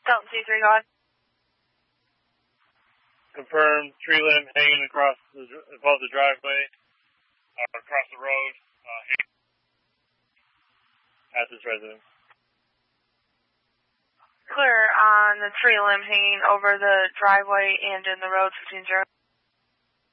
Delta C3, go ahead. Confirm tree limb hanging above the driveway, across the road, at this residence. Clear on the tree limb hanging over the driveway and in the road, 15-0.